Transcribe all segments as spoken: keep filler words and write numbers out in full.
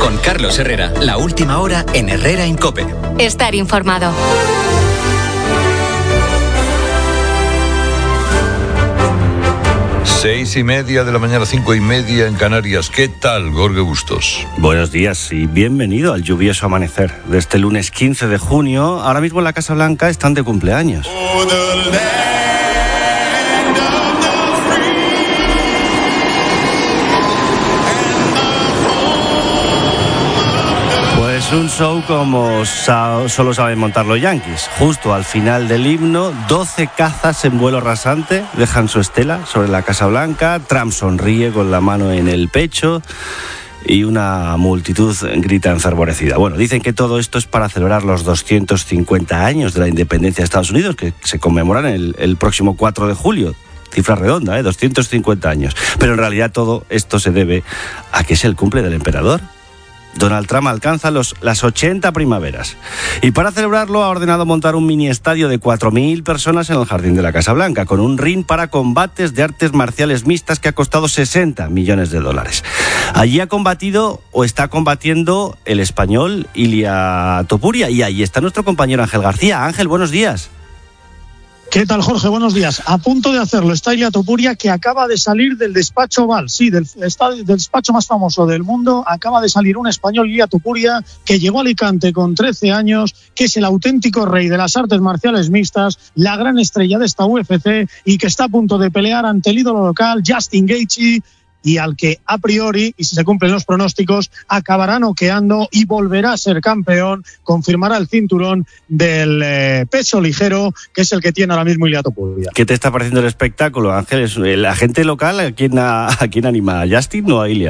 Con Carlos Herrera, la última hora en Herrera en COPE. Estar informado. Seis y media de la mañana, cinco y media en Canarias. ¿Qué tal, Jorge Bustos? Buenos días y bienvenido al lluvioso amanecer de este lunes quince de junio. Ahora mismo en la Casa Blanca están de cumpleaños. Pues un show como sa- solo saben montar los Yankees. Justo al final del himno, doce cazas en vuelo rasante dejan su estela sobre la Casa Blanca. Trump sonríe con la mano en el pecho y una multitud grita enfervorecida. Bueno, dicen que todo esto es para celebrar los doscientos cincuenta años de la independencia de Estados Unidos, que se conmemoran el, el próximo cuatro de julio. Cifra redonda, ¿eh? doscientos cincuenta años. Pero en realidad todo esto se debe a que es el cumple del emperador. Donald Trump alcanza los, las ochenta primaveras. Y para celebrarlo ha ordenado montar un mini estadio de cuatro mil personas en el jardín de la Casa Blanca, con un ring para combates de artes marciales mixtas que ha costado sesenta millones de dólares. Allí ha combatido o está combatiendo el español Ilia Topuria, y ahí está nuestro compañero Ángel García. Ángel, buenos días. ¿Qué tal, Jorge? Buenos días. A punto de hacerlo está Ilia Topuria, que acaba de salir del despacho Oval, sí, del, del despacho más famoso del mundo. Acaba de salir un español, Ilia Topuria, que llegó a Alicante con trece años, que es el auténtico rey de las artes marciales mixtas, la gran estrella de esta U F C y que está a punto de pelear ante el ídolo local, Justin Gaethje, y al que a priori, y si se cumplen los pronósticos, acabará noqueando y volverá a ser campeón, confirmará el cinturón del eh, peso ligero, que es el que tiene ahora mismo Ilia Topuria. ¿Qué te está pareciendo el espectáculo, Ángel? ¿La gente local a quién, a, a quién anima? ¿A Justin o a Ilia?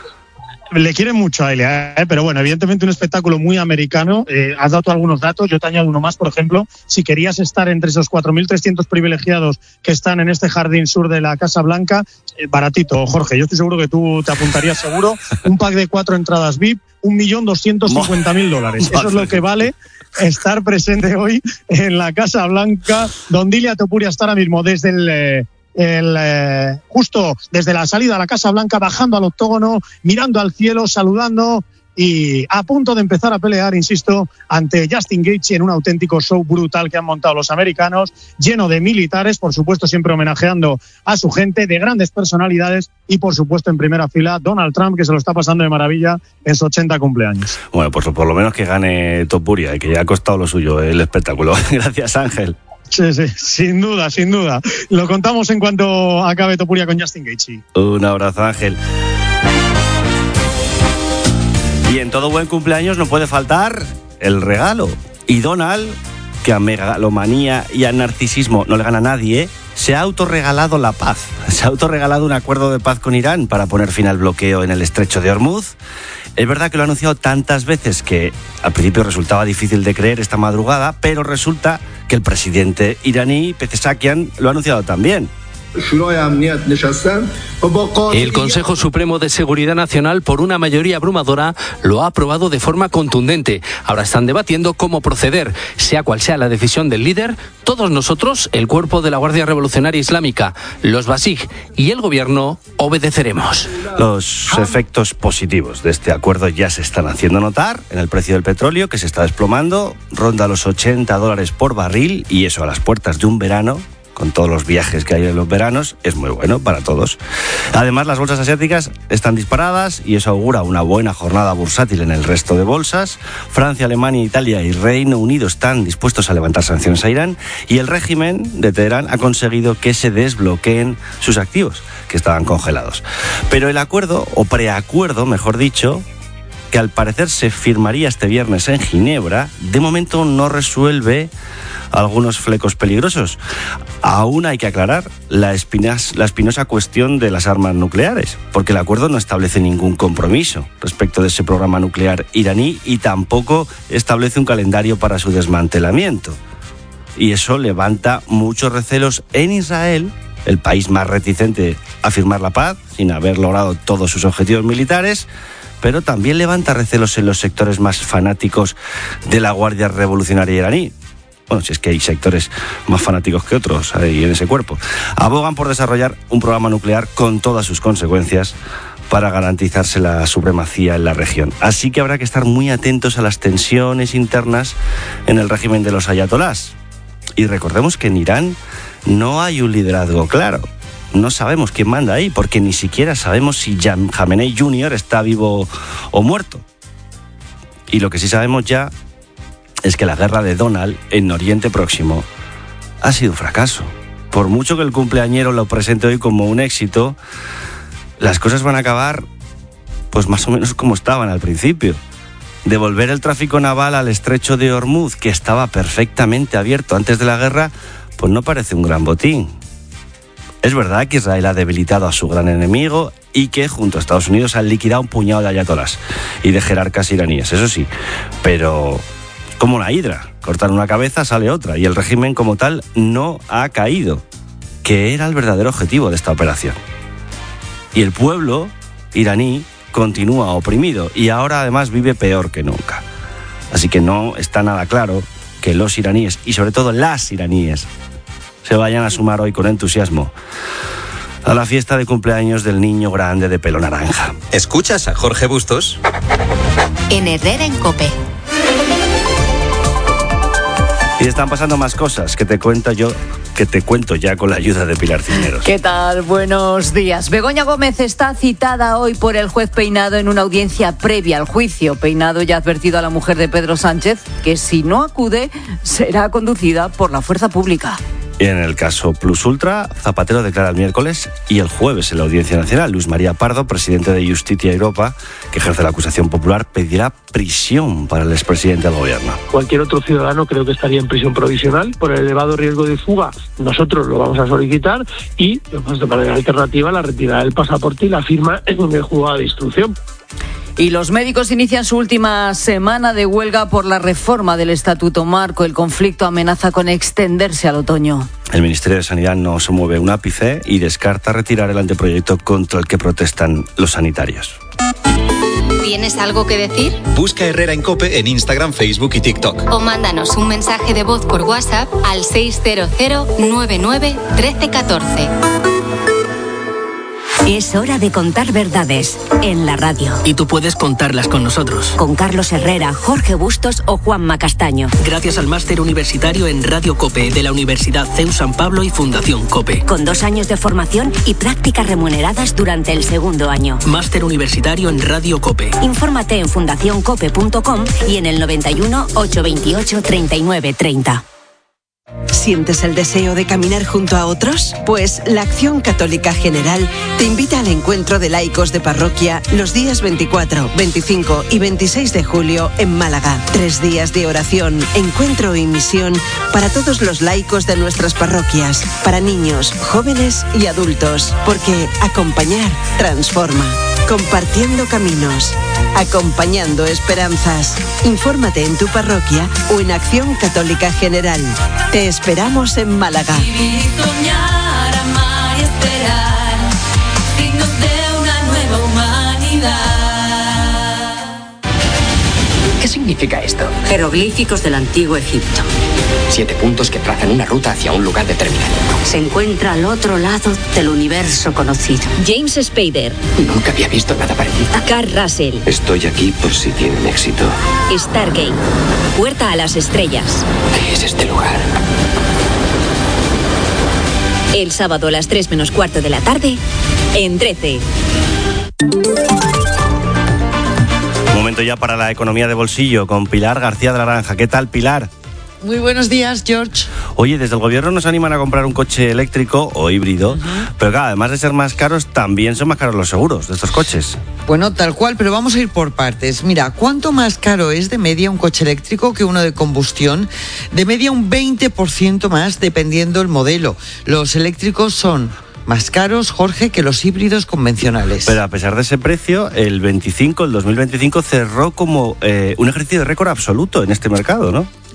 Le quieren mucho a Ilia, ¿eh? Pero bueno, evidentemente un espectáculo muy americano. Eh, has dado algunos datos, yo te añado uno más, por ejemplo. Si querías estar entre esos cuatro mil trescientos privilegiados que están en este jardín sur de la Casa Blanca, eh, baratito, Jorge, yo estoy seguro que tú te apuntarías seguro. Un pack de cuatro entradas V I P, un millón doscientos cincuenta mil dólares. Eso es lo que vale estar presente hoy en la Casa Blanca, donde Ilia Topuria está ahora mismo desde el... Eh, El, eh, justo desde la salida a la Casa Blanca, bajando al octógono, mirando al cielo, saludando y a punto de empezar a pelear, insisto, ante Justin Gaethje en un auténtico show brutal que han montado los americanos, lleno de militares, por supuesto siempre homenajeando a su gente, de grandes personalidades y por supuesto en primera fila Donald Trump, que se lo está pasando de maravilla en su ochenta cumpleaños. Bueno, pues por lo menos que gane Topuria, y que ya ha costado lo suyo el espectáculo. Gracias, Ángel. Sí, sí, sin duda, sin duda. Lo contamos en cuanto acabe Topuria con Justin Gaethje. Un abrazo, Ángel. Y en todo buen cumpleaños no puede faltar el regalo. Y Donald, que a megalomanía y a narcisismo no le gana a nadie, se ha autorregalado la paz. Se ha autorregalado un acuerdo de paz con Irán para poner fin al bloqueo en el estrecho de Hormuz. Es verdad que lo ha anunciado tantas veces que al principio resultaba difícil de creer esta madrugada, pero resulta que el presidente iraní, Pezeshkian, lo ha anunciado también. El Consejo Supremo de Seguridad Nacional, por una mayoría abrumadora, lo ha aprobado de forma contundente. Ahora están debatiendo cómo proceder. Sea cual sea la decisión del líder, todos nosotros, el cuerpo de la Guardia Revolucionaria Islámica, los Basij y el gobierno, obedeceremos. Los efectos positivos de este acuerdo ya se están haciendo notar en el precio del petróleo, que se está desplomando, ronda los ochenta dólares por barril, y eso a las puertas de un verano, con todos los viajes que hay en los veranos, es muy bueno para todos. Además, las bolsas asiáticas están disparadas y eso augura una buena jornada bursátil en el resto de bolsas. Francia, Alemania, Italia y Reino Unido están dispuestos a levantar sanciones a Irán, y el régimen de Teherán ha conseguido que se desbloqueen sus activos, que estaban congelados. Pero el acuerdo, o preacuerdo, mejor dicho, que al parecer se firmaría este viernes en Ginebra, de momento no resuelve algunos flecos peligrosos. Aún hay que aclarar la, espinas, la espinosa cuestión de las armas nucleares, porque el acuerdo no establece ningún compromiso respecto de ese programa nuclear iraní y tampoco establece un calendario para su desmantelamiento. Y eso levanta muchos recelos en Israel, el país más reticente a firmar la paz, sin haber logrado todos sus objetivos militares, pero también levanta recelos en los sectores más fanáticos de la Guardia Revolucionaria iraní. Bueno, si es que hay sectores más fanáticos que otros ahí en ese cuerpo. Abogan por desarrollar un programa nuclear con todas sus consecuencias para garantizarse la supremacía en la región. Así que habrá que estar muy atentos a las tensiones internas en el régimen de los ayatolás. Y recordemos que en Irán no hay un liderazgo claro. No sabemos quién manda ahí, porque ni siquiera sabemos si Jamenei junior está vivo o muerto. Y lo que sí sabemos ya es que la guerra de Donald en Oriente Próximo ha sido un fracaso. Por mucho que el cumpleañero lo presente hoy como un éxito, las cosas van a acabar pues más o menos como estaban al principio. Devolver el tráfico naval al estrecho de Hormuz, que estaba perfectamente abierto antes de la guerra, pues no parece un gran botín. Es verdad que Israel ha debilitado a su gran enemigo y que junto a Estados Unidos han liquidado un puñado de ayatolás y de jerarcas iraníes, eso sí, pero como una hidra, cortar una cabeza sale otra, y el régimen como tal no ha caído, que era el verdadero objetivo de esta operación. Y el pueblo iraní continúa oprimido y ahora además vive peor que nunca. Así que no está nada claro que los iraníes, y sobre todo las iraníes, se vayan a sumar hoy con entusiasmo a la fiesta de cumpleaños del niño grande de pelo naranja. ¿Escuchas a Jorge Bustos? En Herrera en COPE. Y están pasando más cosas que te cuento yo, que te cuento ya con la ayuda de Pilar Cisneros. ¿Qué tal? Buenos días. Begoña Gómez está citada hoy por el juez Peinado en una audiencia previa al juicio. Peinado ya ha advertido a la mujer de Pedro Sánchez que si no acude será conducida por la fuerza pública. Y en el caso Plus Ultra, Zapatero declara el miércoles y el jueves en la Audiencia Nacional. Luis María Pardo, presidente de Justicia Europa, que ejerce la acusación popular, pedirá prisión para el expresidente del gobierno. Cualquier otro ciudadano creo que estaría en prisión provisional por el elevado riesgo de fuga. Nosotros lo vamos a solicitar y, pues, de manera alternativa, la retirada del pasaporte y la firma en el juzgado de instrucción. Y los médicos inician su última semana de huelga por la reforma del Estatuto Marco. El conflicto amenaza con extenderse al otoño. El Ministerio de Sanidad no se mueve un ápice y descarta retirar el anteproyecto contra el que protestan los sanitarios. ¿Tienes algo que decir? Busca Herrera en COPE en Instagram, Facebook y TikTok. O mándanos un mensaje de voz por WhatsApp al seis cero cero nueve nueve uno tres uno cuatro. Es hora de contar verdades en la radio. Y tú puedes contarlas con nosotros. Con Carlos Herrera, Jorge Bustos o Juanma Castaño. Gracias al máster universitario en Radio COPE de la Universidad C E U San Pablo y Fundación COPE. Con dos años de formación y prácticas remuneradas durante el segundo año. Máster universitario en Radio COPE. Infórmate en fundación cope punto com y en el noventa y uno, ochocientos veintiocho, treinta y nueve treinta. ¿Sientes el deseo de caminar junto a otros? Pues la Acción Católica General te invita al encuentro de laicos de parroquia los días veinticuatro, veinticinco y veintiséis de julio en Málaga. Tres días de oración, encuentro y misión para todos los laicos de nuestras parroquias, para niños, jóvenes y adultos, porque acompañar transforma. Compartiendo caminos, acompañando esperanzas. Infórmate en tu parroquia o en Acción Católica General. Te esperamos en Málaga. Vivir, soñar, amar y esperar, signos de una nueva humanidad. ¿Qué significa esto? Jeroglíficos del antiguo Egipto. Siete puntos que trazan una ruta hacia un lugar determinado. Se encuentra al otro lado del universo conocido. James Spader. Nunca había visto nada parecido. Carl Russell. Estoy aquí por si tienen éxito. Stargate. Puerta a las estrellas. ¿Qué es este lugar? El sábado a las tres menos cuarto de la tarde, en trece. Momento ya para la economía de bolsillo con Pilar García de la Granja. ¿Qué tal, Pilar? Muy buenos días, George. Oye, desde el gobierno nos animan a comprar un coche eléctrico o híbrido, uh-huh. pero claro, además de ser más caros, también son más caros los seguros de estos coches. Bueno, tal cual, pero vamos a ir por partes. Mira, ¿cuánto más caro es de media un coche eléctrico que uno de combustión? De media un veinte por ciento más, dependiendo el modelo. Los eléctricos son más caros, Jorge, que los híbridos convencionales. Pero a pesar de ese precio, el veinticinco, el dos mil veinticinco cerró como eh, un ejercicio de récord absoluto en este mercado, ¿no?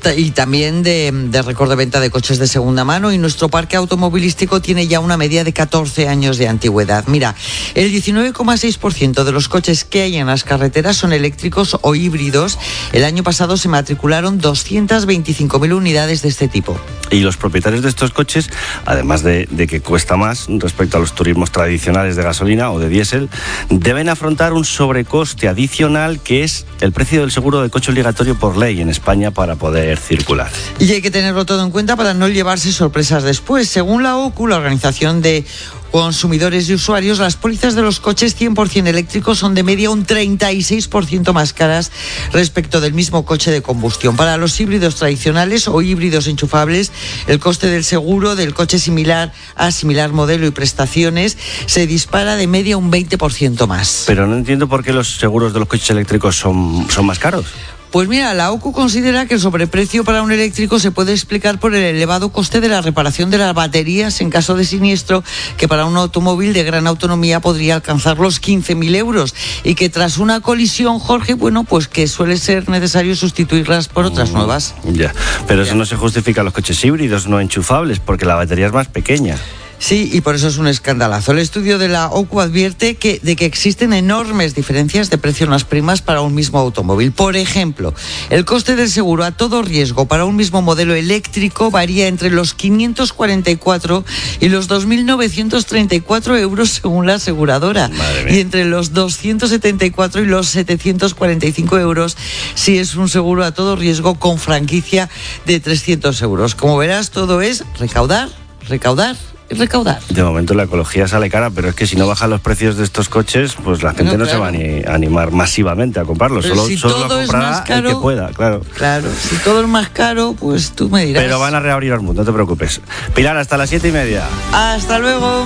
y también de, de récord de venta de coches de segunda mano, y nuestro parque automovilístico tiene ya una media de catorce años de antigüedad. Mira, el diecinueve coma seis por ciento de los coches que hay en las carreteras son eléctricos o híbridos. El año pasado se matricularon doscientas veinticinco mil unidades de este tipo. Y los propietarios de estos coches, además de, de que cuesta más respecto a los turismos tradicionales de gasolina o de diésel, deben afrontar un sobrecoste adicional que es el precio del seguro de coche obligatorio por ley en España para poder circular. Y hay que tenerlo todo en cuenta para no llevarse sorpresas después. Según la O C U, la Organización de Consumidores y Usuarios, las pólizas de los coches cien por ciento eléctricos son de media un treinta y seis por ciento más caras respecto del mismo coche de combustión. Para los híbridos tradicionales o híbridos enchufables, el coste del seguro del coche similar a similar modelo y prestaciones se dispara de media un veinte por ciento más. Pero no entiendo por qué los seguros de los coches eléctricos son, son más caros. Pues mira, la O C U considera que el sobreprecio para un eléctrico se puede explicar por el elevado coste de la reparación de las baterías en caso de siniestro, que para un automóvil de gran autonomía podría alcanzar los quince mil euros, y que tras una colisión, Jorge, bueno, pues que suele ser necesario sustituirlas por otras mm, nuevas. Ya, pero ya. Eso no se justifica a los coches híbridos no enchufables, porque la batería es más pequeña. Sí, y por eso es un escandalazo. El estudio de la O C U advierte que, de que existen enormes diferencias de precio en las primas para un mismo automóvil. Por ejemplo, el coste del seguro a todo riesgo para un mismo modelo eléctrico varía entre los quinientos cuarenta y cuatro y los dos mil novecientos treinta y cuatro euros según la aseguradora. Y entre los doscientos setenta y cuatro y los setecientos cuarenta y cinco euros si es un seguro a todo riesgo con franquicia de trescientos euros. Como verás, todo es recaudar, recaudar. recaudar. De momento la ecología sale cara, pero es que si no bajan los precios de estos coches, pues la gente no, no claro. se va a ni, a animar masivamente a comprarlos. Solo, si solo todo lo comprará caro, el que pueda, claro. Claro, si todo es más caro, pues tú me dirás. Pero van a reabrir el mundo, no te preocupes. Pilar, hasta las siete y media. Hasta luego.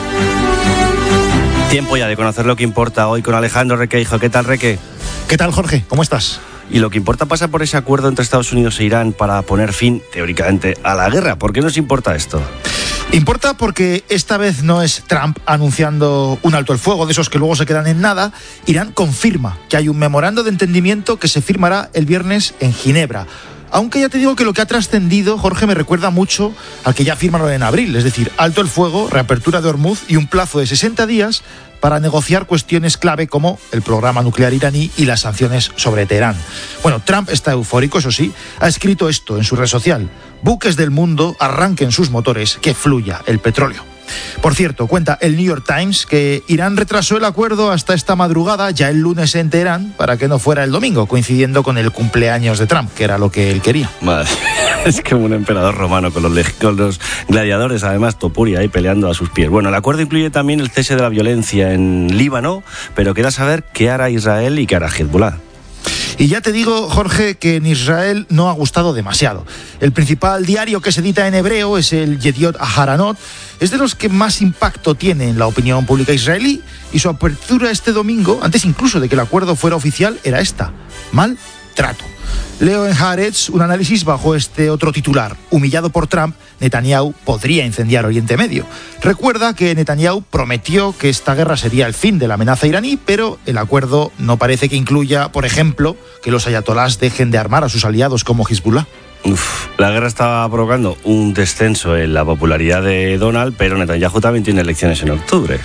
Tiempo ya de conocer lo que importa hoy con Alejandro Requeijo. ¿Qué tal, Reque? ¿Qué tal, Jorge? ¿Cómo estás? Y lo que importa pasa por ese acuerdo entre Estados Unidos e Irán para poner fin, teóricamente, a la guerra. ¿Por qué nos importa esto? Importa porque esta vez no es Trump anunciando un alto el fuego, de esos que luego se quedan en nada. Irán confirma que hay un memorando de entendimiento que se firmará el viernes en Ginebra. Aunque ya te digo que lo que ha trascendido, Jorge, me recuerda mucho al que ya firmaron en abril. Es decir, alto el fuego, reapertura de Hormuz y un plazo de sesenta días para negociar cuestiones clave como el programa nuclear iraní y las sanciones sobre Teherán. Bueno, Trump está eufórico, eso sí. Ha escrito esto en su red social: buques del mundo, arranquen sus motores, que fluya el petróleo. Por cierto, cuenta el New York Times que Irán retrasó el acuerdo hasta esta madrugada, ya el lunes en Teherán, para que no fuera el domingo, coincidiendo con el cumpleaños de Trump, que era lo que él quería. Madre, es que un emperador romano con los, con los gladiadores, además Topuria ahí peleando a sus pies. Bueno, el acuerdo incluye también el cese de la violencia en Líbano, pero queda saber qué hará Israel y qué hará Hezbollah. Y ya te digo, Jorge, que en Israel no ha gustado demasiado. El principal diario que se edita en hebreo es el Yediot Aharonot. Es de los que más impacto tiene en la opinión pública israelí, y su apertura este domingo, antes incluso de que el acuerdo fuera oficial, era esta: mal trato. Leo en Haaretz un análisis bajo este otro titular: humillado por Trump, Netanyahu podría incendiar Oriente Medio. Recuerda que Netanyahu prometió que esta guerra sería el fin de la amenaza iraní, pero el acuerdo no parece que incluya, por ejemplo, que los ayatolás dejen de armar a sus aliados como Hezbollah. Uf, la guerra estaba provocando un descenso en la popularidad de Donald, pero Netanyahu también tiene elecciones en octubre.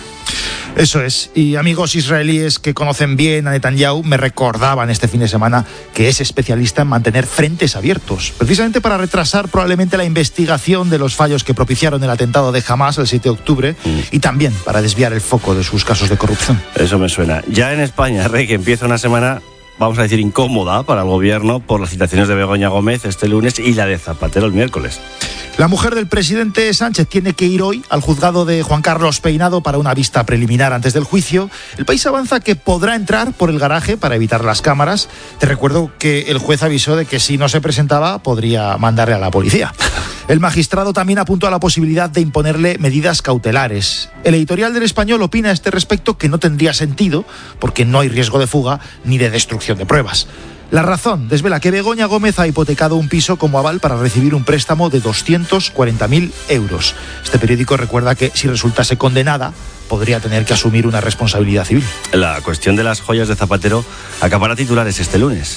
Eso es, y amigos israelíes que conocen bien a Netanyahu me recordaban este fin de semana que es especialista en mantener frentes abiertos, precisamente para retrasar probablemente la investigación de los fallos que propiciaron el atentado de Hamas el siete de octubre mm. y también para desviar el foco de sus casos de corrupción. Eso me suena. Ya en España, Rey, que empieza una semana, vamos a decir, incómoda para el gobierno por las citaciones de Begoña Gómez este lunes y la de Zapatero el miércoles. La mujer del presidente Sánchez tiene que ir hoy al juzgado de Juan Carlos Peinado para una vista preliminar antes del juicio. El País avanza que podrá entrar por el garaje para evitar las cámaras. Te recuerdo que el juez avisó de que si no se presentaba podría mandarle a la policía. El magistrado también apuntó a la posibilidad de imponerle medidas cautelares. El editorial del Español opina a este respecto que no tendría sentido porque no hay riesgo de fuga ni de destrucción de pruebas. La Razón desvela que Begoña Gómez ha hipotecado un piso como aval para recibir un préstamo de doscientos cuarenta mil euros. Este periódico recuerda que si resultase condenada, podría tener que asumir una responsabilidad civil. La cuestión de las joyas de Zapatero acabará titulares este lunes.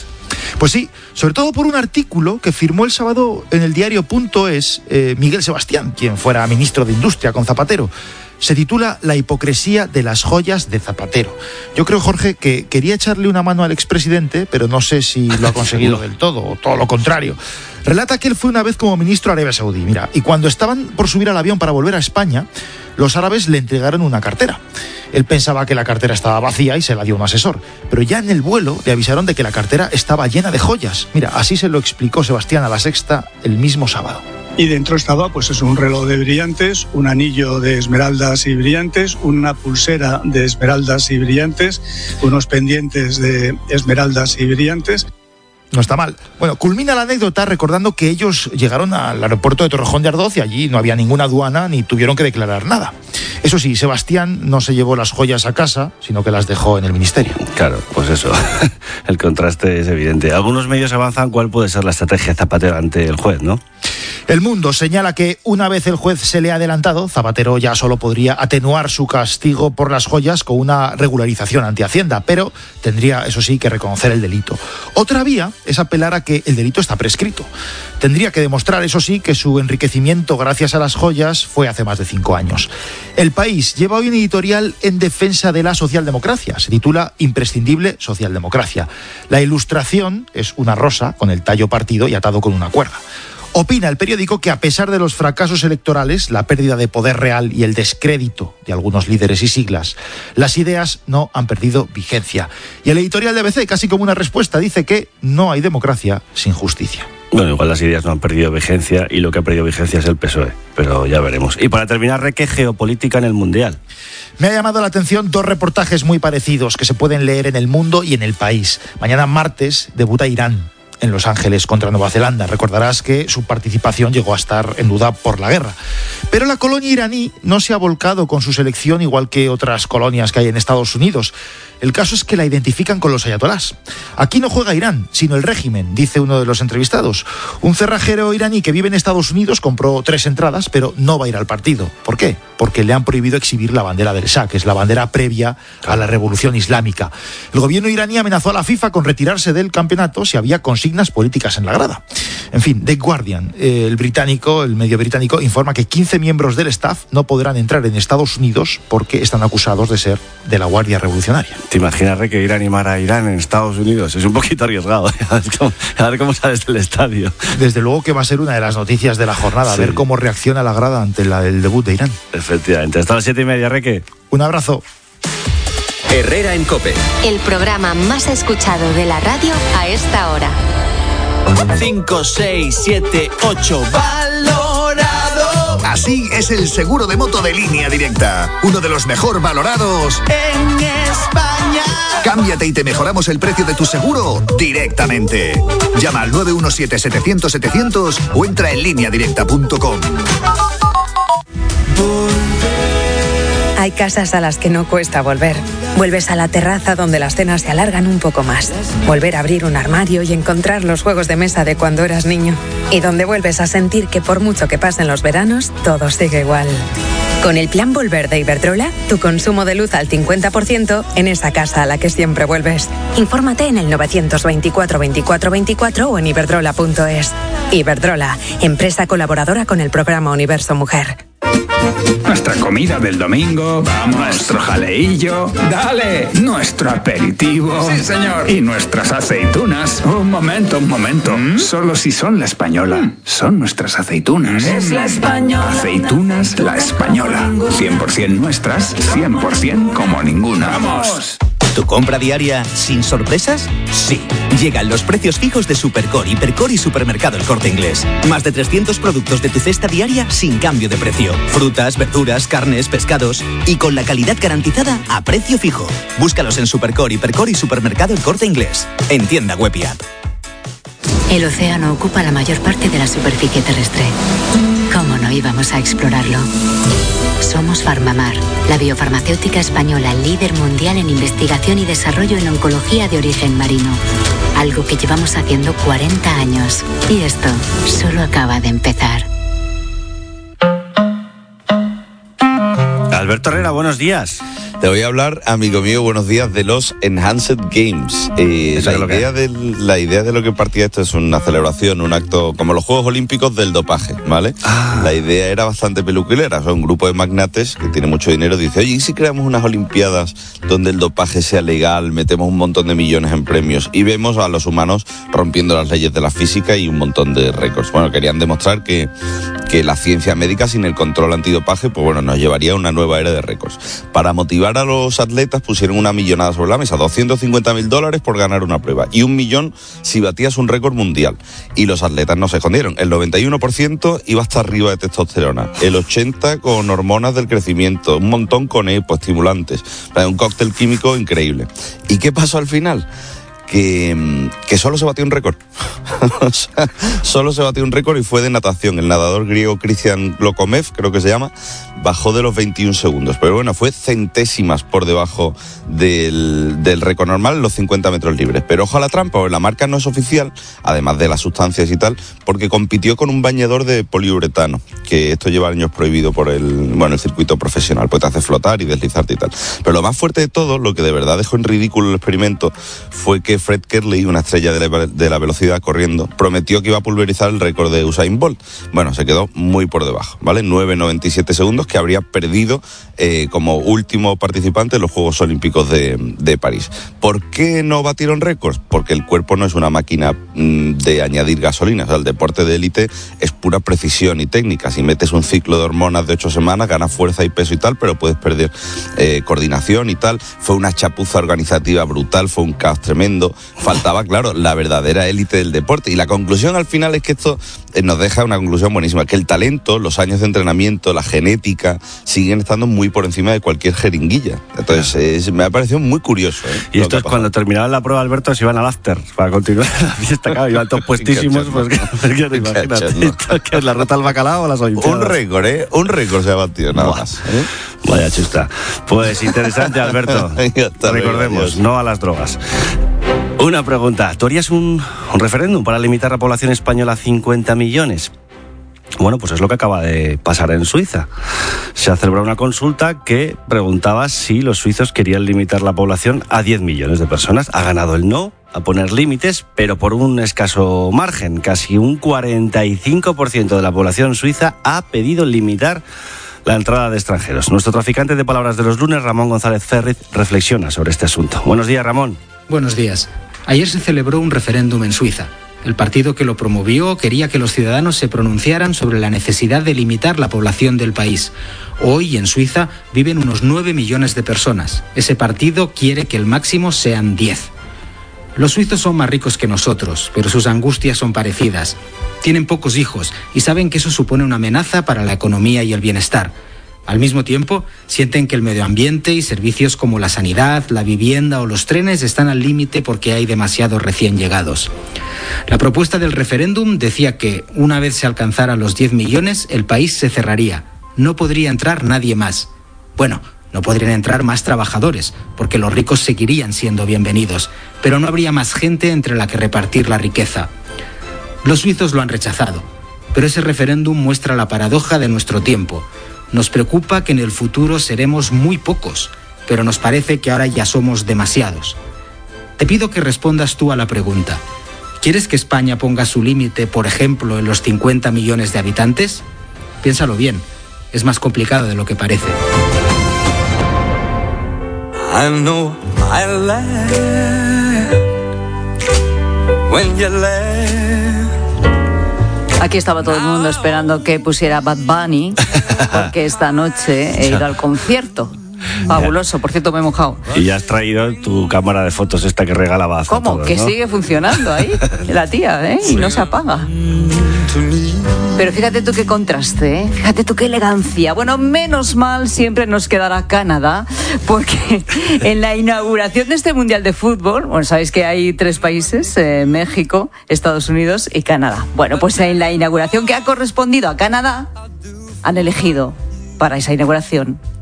Pues sí, sobre todo por un artículo que firmó el sábado en el diario punto es eh, Miguel Sebastián, quien fuera ministro de Industria con Zapatero. Se titula La hipocresía de las joyas de Zapatero. Yo creo, Jorge, que quería echarle una mano al expresidente, pero no sé si lo ha conseguido del todo, o todo lo contrario. Relata que él fue una vez como ministro a Arabia Saudí, mira, y cuando estaban por subir al avión para volver a España, los árabes le entregaron una cartera. Él pensaba que la cartera estaba vacía y se la dio un asesor, pero ya en el vuelo le avisaron de que la cartera estaba llena de joyas. Mira, así se lo explicó Sebastián a La Sexta el mismo sábado. Y dentro estaba pues es un reloj de brillantes, un anillo de esmeraldas y brillantes, una pulsera de esmeraldas y brillantes, unos pendientes de esmeraldas y brillantes. No está mal. Bueno, culmina la anécdota recordando que ellos llegaron al aeropuerto de Torrejón de Ardoz y allí no había ninguna aduana ni tuvieron que declarar nada. Eso sí, Sebastián no se llevó las joyas a casa, sino que las dejó en el ministerio. Claro, pues eso. El contraste es evidente. Algunos medios avanzan cuál puede ser la estrategia de Zapatero ante el juez, ¿no? El Mundo señala que una vez el juez se le ha adelantado, Zapatero ya solo podría atenuar su castigo por las joyas con una regularización ante Hacienda, pero tendría, eso sí, que reconocer el delito. Otra vía es apelar a que el delito está prescrito. Tendría que demostrar, eso sí, que su enriquecimiento gracias a las joyas fue hace más de cinco años. El País lleva hoy un editorial en defensa de la socialdemocracia. Se titula Imprescindible socialdemocracia. La ilustración es una rosa con el tallo partido y atado con una cuerda. Opina el periódico que a pesar de los fracasos electorales, la pérdida de poder real y el descrédito de algunos líderes y siglas, las ideas no han perdido vigencia. Y el editorial de A B C, casi como una respuesta, dice que no hay democracia sin justicia. Bueno, igual las ideas no han perdido vigencia y lo que ha perdido vigencia es el P S O E, pero ya veremos. Y para terminar, Reque, geopolítica en el Mundial. Me ha llamado la atención dos reportajes muy parecidos que se pueden leer en El Mundo y en El País. Mañana martes debuta Irán en Los Ángeles contra Nueva Zelanda. Recordarás que su participación llegó a estar en duda por la guerra. Pero la colonia iraní no se ha volcado con su selección igual que otras colonias que hay en Estados Unidos. El caso es que la identifican con los ayatolás. Aquí no juega Irán, sino el régimen, dice uno de los entrevistados. Un cerrajero iraní que vive en Estados Unidos compró tres entradas, pero no va a ir al partido. ¿Por qué? Porque le han prohibido exhibir la bandera del Shah, que es la bandera previa a la revolución islámica. El gobierno iraní amenazó a la FIFA con retirarse del campeonato si había consignas políticas en la grada. En fin, The Guardian, el británico, el medio británico, informa que quince miembros del staff no podrán entrar en Estados Unidos porque están acusados de ser de la Guardia Revolucionaria. ¿Te imaginas que ir a animar a Irán en Estados Unidos? Es un poquito arriesgado. A ver cómo, a ver cómo sales del estadio. Desde luego que va a ser una de las noticias de la jornada, sí. A ver cómo reacciona la grada ante la, el debut de Irán. Efectivamente. Hasta las siete y media, Reque. Un abrazo. Herrera en COPE. El programa más escuchado de la radio a esta hora. cinco, seis, siete, ocho, valorado. Así es el seguro de moto de Línea Directa. Uno de los mejor valorados en España. Cámbiate y te mejoramos el precio de tu seguro directamente. Llama al nueve uno siete, setecientos, setecientos o entra en línea directa punto com. Hay casas a las que no cuesta volver. Vuelves a la terraza donde las cenas se alargan un poco más. Volver a abrir un armario y encontrar los juegos de mesa de cuando eras niño. Y donde vuelves a sentir que por mucho que pasen los veranos, todo sigue igual. Con el plan Volver de Iberdrola, tu consumo de luz al cincuenta por ciento en esa casa a la que siempre vuelves. Infórmate en el novecientos veinticuatro, veinticuatro, veinticuatro o en iberdrola punto es. Iberdrola, empresa colaboradora con el programa Universo Mujer. Nuestra comida del domingo, vamos, nuestro jaleillo, dale, nuestro aperitivo. Sí, señor. Y nuestras aceitunas. Un momento, un momento. ¿Mm? Solo si son la española. ¿Mm? Son nuestras aceitunas. Es la española. Aceitunas La Española. cien por ciento nuestras, cien por ciento como ninguna. ¡Vamos! ¿Tu compra diaria sin sorpresas? Sí. Llegan los precios fijos de Supercore, Hipercore y Supermercado El Corte Inglés. Más de trescientos productos de tu cesta diaria sin cambio de precio. Frutas, verduras, carnes, pescados y con la calidad garantizada a precio fijo. Búscalos en Supercore, Hipercore y Supermercado El Corte Inglés. En tienda web y app. El océano ocupa la mayor parte de la superficie terrestre. ¿Cómo no íbamos a explorarlo? Somos Farmamar, la biofarmacéutica española líder mundial en investigación y desarrollo en oncología de origen marino. Algo que llevamos haciendo cuarenta años. Y esto solo acaba de empezar. Alberto Herrera, buenos días. Te voy a hablar, amigo mío, buenos días, de los Enhanced Games. Eh, la, idea de, la idea de lo que partía esto es una celebración, un acto como los Juegos Olímpicos del dopaje, ¿vale? Ah. La idea era bastante peluquilera. O sea, un grupo de magnates que tiene mucho dinero dice, oye, ¿y si creamos unas Olimpiadas donde el dopaje sea legal, metemos un montón de millones en premios y vemos a los humanos rompiendo las leyes de la física y un montón de récords? Bueno, querían demostrar que, que la ciencia médica sin el control antidopaje, pues bueno, nos llevaría a una nueva era de récords. Para motivar a los atletas pusieron una millonada sobre la mesa, doscientos cincuenta mil dólares por ganar una prueba y un millón si batías un récord mundial. Y los atletas no se escondieron. El noventa y uno por ciento iba hasta arriba de testosterona, el ochenta por ciento con hormonas del crecimiento, un montón con hipoestimulantes, un cóctel químico increíble. ¿Y qué pasó al final? Que, que solo se batió un récord. O sea, solo se batió un récord y fue de natación. El nadador griego Christian Lokomev, creo que se llama, bajó de los veintiún segundos. Pero bueno, fue centésimas por debajo del, del récord normal, los cincuenta metros libres. Pero ojo a la trampa, porque la marca no es oficial, además de las sustancias y tal, porque compitió con un bañador de poliuretano, que esto lleva años prohibido por el, bueno, el circuito profesional, pues te hace flotar y deslizarte y tal. Pero lo más fuerte de todo, lo que de verdad dejó en ridículo el experimento, fue que Fred Kerley, una estrella de la, de la velocidad corriendo, prometió que iba a pulverizar el récord de Usain Bolt. Bueno, se quedó muy por debajo, ¿vale? nueve noventa y siete segundos, que habría perdido eh, como último participante en los Juegos Olímpicos de, de París. ¿Por qué no batieron récords? Porque el cuerpo no es una máquina mmm, de añadir gasolina. O sea, el deporte de élite es pura precisión y técnica. Si metes un ciclo de hormonas de ocho semanas, ganas fuerza y peso y tal, pero puedes perder eh, coordinación y tal. Fue una chapuza organizativa brutal, fue un caos tremendo. Faltaba, claro, la verdadera élite del deporte. Y la conclusión al final es que esto eh, nos deja una conclusión buenísima, que el talento, los años de entrenamiento, la genética, siguen estando muy por encima de cualquier jeringuilla. Entonces, es, me ha parecido muy curioso. ¿eh? Y esto es cuando terminaban la prueba, Alberto, se iban al after para continuar la fiesta. Claro, iban todos puestísimos, pues que, que, que imagínate, que es la ruta al bacalao o las Olimpiadas. Un récord, ¿eh? Un récord se ha batido, nada Buah. más. ¿eh? Vaya chusta. Pues interesante, Alberto. Recordemos, no a las drogas. Una pregunta. ¿Tú harías un, un referéndum para limitar la población española a cincuenta millones? Bueno, pues es lo que acaba de pasar en Suiza. Se ha celebrado una consulta que preguntaba si los suizos querían limitar la población a diez millones de personas. Ha ganado el no a poner límites, pero por un escaso margen. Casi un cuarenta y cinco por ciento de la población suiza ha pedido limitar la entrada de extranjeros. Nuestro traficante de palabras de los lunes, Ramón González Ferriz, reflexiona sobre este asunto. Buenos días, Ramón. Buenos días. Ayer se celebró un referéndum en Suiza. El partido que lo promovió quería que los ciudadanos se pronunciaran sobre la necesidad de limitar la población del país. Hoy en Suiza viven unos nueve millones de personas. Ese partido quiere que el máximo sean diez. Los suizos son más ricos que nosotros, pero sus angustias son parecidas. Tienen pocos hijos y saben que eso supone una amenaza para la economía y el bienestar. Al mismo tiempo, sienten que el medio ambiente y servicios como la sanidad, la vivienda o los trenes están al límite porque hay demasiados recién llegados. La propuesta del referéndum decía que, una vez se alcanzaran los diez millones, el país se cerraría. No podría entrar nadie más. Bueno, no podrían entrar más trabajadores, porque los ricos seguirían siendo bienvenidos, pero no habría más gente entre la que repartir la riqueza. Los suizos lo han rechazado, pero ese referéndum muestra la paradoja de nuestro tiempo. Nos preocupa que en el futuro seremos muy pocos, pero nos parece que ahora ya somos demasiados. Te pido que respondas tú a la pregunta. ¿Quieres que España ponga su límite, por ejemplo, en los cincuenta millones de habitantes? Piénsalo bien, es más complicado de lo que parece. I know I laughed when you left. Aquí estaba todo el mundo esperando que pusiera Bad Bunny, porque esta noche he ido al concierto. Fabuloso, por cierto me he mojado. Y ya has traído tu cámara de fotos esta que regalaba a ¿Cómo? Todos, que ¿no? Sigue funcionando ahí, la tía, ¿eh? Y no se apaga. Pero fíjate tú qué contraste, ¿eh? Fíjate tú qué elegancia. Bueno, menos mal siempre nos quedará Canadá, porque en la inauguración de este Mundial de Fútbol, bueno, sabéis que hay tres países, eh, México, Estados Unidos y Canadá. Bueno, pues en la inauguración que ha correspondido a Canadá, han elegido para esa inauguración